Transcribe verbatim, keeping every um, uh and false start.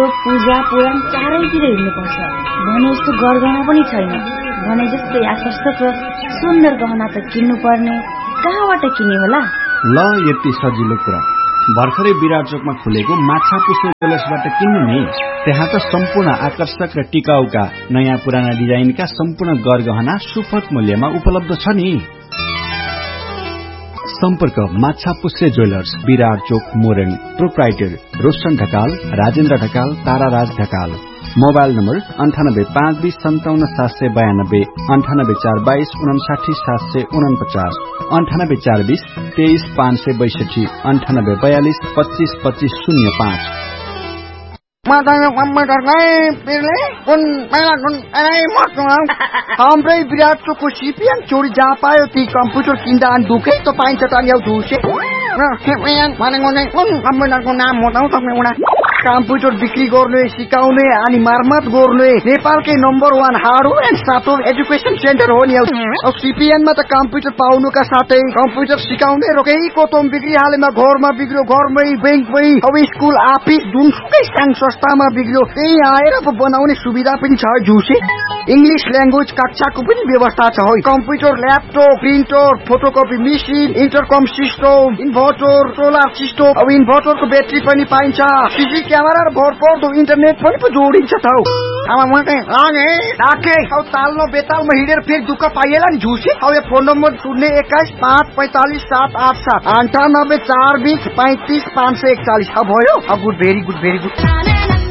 पूजा पुराण चारैतिर हिँड्नुपर्छ भने यस्तो गरगहना पनि छैन। भने जस्तै आकर्षक र सुन्दर गहना त किन्नु पर्ने, कहाँबाट किने होला? ल यति सजिलो कुरा, भर्खरै विराट चोकमा खुलेको माछा पुष्प ज्वेलर्सबाट किन्नु नि। त्यहाँ त सम्पूर्ण आकर्षक र टिकाउका नयाँ पुराना डिजाइनका सम्पूर्ण गरगहना सुपथ मूल्यमा उपलब्ध छ नि। सम्पर्क माछा पुष्प ज्वेलर्स, विराट चोक, Morang. Proprietor Roshan Dhakal, Rajendra Dhakal, ताराराज Dhakal. Mobile number अन्ठानब्बे पाँच बीस सन्ताउन्न सात सय बयानब्बे, अन्ठानब्बे चार बाइस उनासाठी सात सय उनपचास, अन्ठानब्बे चार बीस तेइस पाँच सय बैसठी, अन्ठानब्बे बयालिस पच्चीस पच्चीस शून्य पाँच। हाम्रै विराट चोकको सिपिएन चोरी जहाँ पायो ती कम्प्युटर किन्दा अनि दुखै त पाइन्छ त नि झुसे भनेको चाहिँ कुन कम्प्युटरको नाम हो त तपाईँ? कम्प्युटर बिक्री गर्ने, सिकाउने अनि मर्मत गर्ने नेपालकै number one hardware and software education centre हो नि। अब सिपिएनमा त कम्प्युटर पाउनुका साथै कम्प्युटर सिकाउने रोकै कोतम बिक्री हालेमा घरमा बिग्रियो, घरमै बैंकमै, अब स्कुल अफिस जुनसुकै साङ संस्थामा बिग्रियो त्यही आएर अब बनाउने सुविधा पनि छ झुसे। इंग्लिश ल्याङ्ग्वेज कक्षाको पनि व्यवस्था छ। Computer, laptop, printer, photocopy machine, इन्टरकम system, inverter, solar system, अब इन्भर्टरको ब्याट्री पनि पाइन्छ। सीसी क्यामेरा र भरपर्दो इन्टरनेट पनि पो जोडिन्छ त। अब म चाहिँ आगे डाके अब तालमा बेतालमा हिँडेर फेरि दुःख पाइएला नि झुसे। अब यो फोन नम्बर शून्य एक्काइस पाँच पैंतालिस सात आठ सात, अन्ठानब्बे चार बीस पैंतिस पाँच सय एकचालिस। अब भयो। अब good, very good, very good.